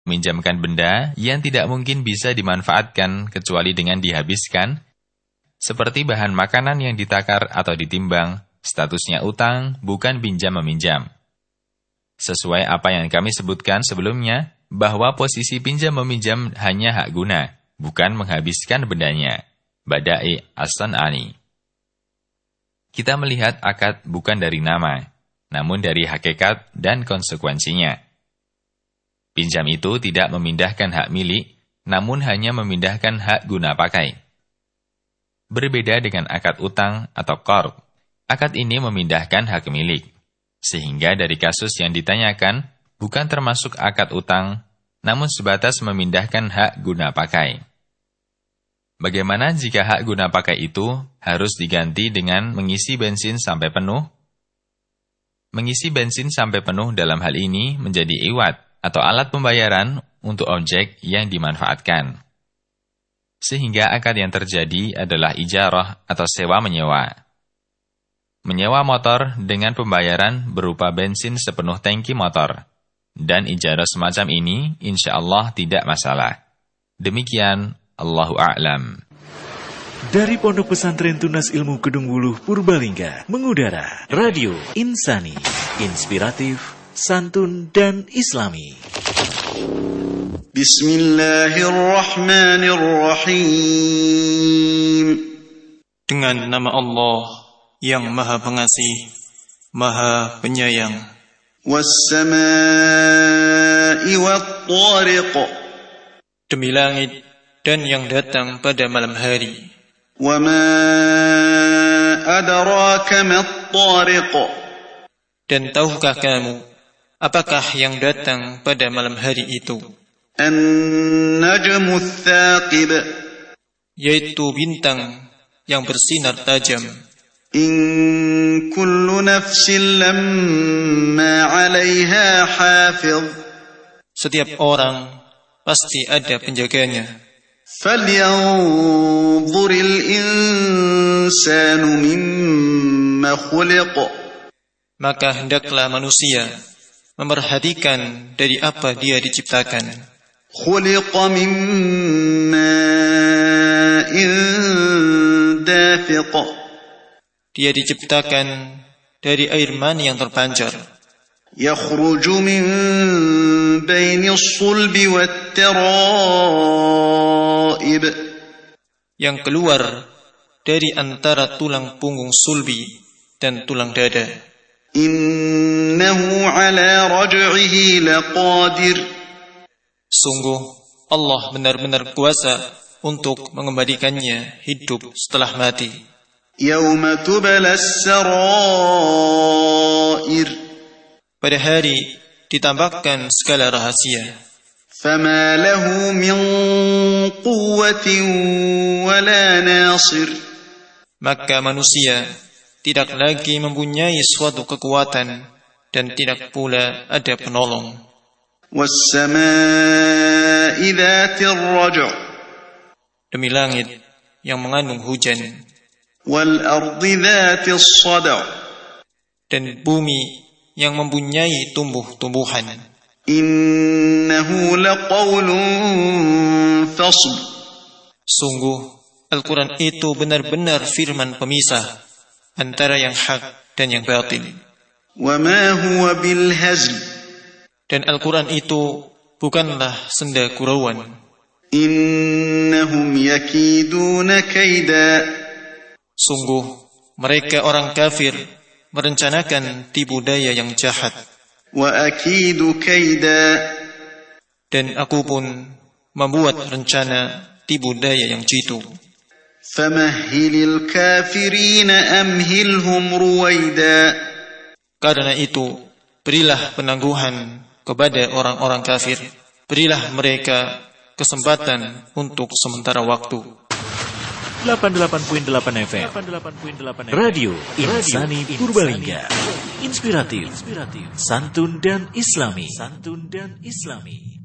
Meminjamkan benda yang tidak mungkin bisa dimanfaatkan kecuali dengan dihabiskan, seperti bahan makanan yang ditakar atau ditimbang, statusnya utang, bukan pinjam-meminjam. Sesuai apa yang kami sebutkan sebelumnya, bahwa posisi pinjam-meminjam hanya hak guna, bukan menghabiskan bendanya. Bada'i As-San'ani. Kita melihat akad bukan dari nama, namun dari hakikat dan konsekuensinya. Pinjam itu tidak memindahkan hak milik, namun hanya memindahkan hak guna pakai. Berbeda dengan akad utang atau qard, akad ini memindahkan hak milik. Sehingga dari kasus yang ditanyakan, bukan termasuk akad utang, namun sebatas memindahkan hak guna pakai. Bagaimana jika hak guna pakai itu harus diganti dengan mengisi bensin sampai penuh? Mengisi bensin sampai penuh dalam hal ini menjadi iwat atau alat pembayaran untuk objek yang dimanfaatkan. Sehingga akad yang terjadi adalah ijarah atau sewa-menyewa. Menyewa motor dengan pembayaran berupa bensin sepenuh tangki motor. Dan ijarah semacam ini insya Allah tidak masalah. Demikian, Allahu a'lam. Dari Pondok Pesantren Tunas Ilmu Kedung Wuluh Purbalingga, mengudara Radio Insani, inspiratif, santun dan islami. Bismillahirrahmanirrahim. Dengan nama Allah yang Maha Pengasih, Maha Penyayang. Was-samaa'i wat-tariq. Demi langit dan yang datang pada malam hari. Wa ma adraka mat-tariq. Dan tahukah kamu apakah yang datang pada malam hari itu? An-najmu ats-tsaqib. Yaitu bintang yang bersinar tajam. In kullu nafsin lamma 'alaiha hafiz. Setiap orang pasti ada penjaganya. Falyanzuril insanu mimma khuliq. Maka hendaklah manusia memerhatikan dari apa dia diciptakan. Khuliqa min ma'in dafiq. Dia diciptakan dari air mani yang terpancar. Yakhruju min baini as-sulbi wat-tara'ib. Yang keluar dari antara tulang punggung sulbi dan tulang dada. Innahu ala raj'ihi laqadir. Sungguh Allah benar-benar kuasa untuk mengembalikannya hidup setelah mati. Yauma tubalas sarair. Pada hari ditampakkan segala rahasia. Fama lahu min quwwatin wala nasir. Maka manusia tidak lagi mempunyai suatu kekuatan dan tidak pula ada penolong. Was-samaa'i dzatir raj'. Demi langit yang mengandung hujan. Wal-ardi dzatis sad'. Dan bumi yang mempunyai tumbuh-tumbuhan. Innahu laqawlun fasl. Sungguh Al-Quran itu benar-benar firman pemisah antara yang hak dan yang batil. Wa ma huwa bil hazl. Dan Al-Quran itu bukanlah senda gurauan. Innahum yakiduna kaida. Sungguh mereka orang kafir merencanakan tipu daya yang jahat. Wa akidu kaida. Dan aku pun membuat rencana tipu daya yang jitu. Famahhilil kafirina amhilhum ruwaida. Karena itu, berilah penangguhan kepada orang-orang kafir. Berilah mereka kesempatan untuk sementara waktu. 88.8 FM Radio Insani Purbalingga, inspiratif, santun dan islami.